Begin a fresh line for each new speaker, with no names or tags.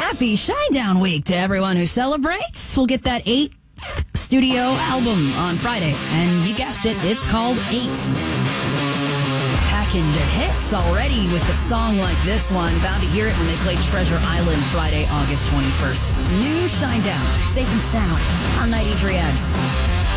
Happy Shinedown Week to everyone who celebrates. We'll get that 8th studio album on Friday. And you guessed it, it's called 8. Packing the hits already with a song like this one. Bound to hear it when they play Treasure Island Friday, August 21st. New Shinedown, safe and sound on 93X.